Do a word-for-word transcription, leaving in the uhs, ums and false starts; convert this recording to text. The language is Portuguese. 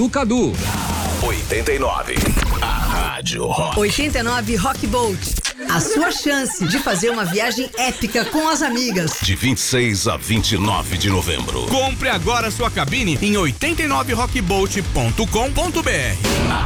do Cadu. oitenta e nove. A Rádio Rock. oitenta e nove Rock Boat. A sua chance de fazer uma viagem épica com as amigas. De vinte e seis a vinte e nove de novembro. Compre agora sua cabine em oitenta e nove rock boat ponto com ponto br.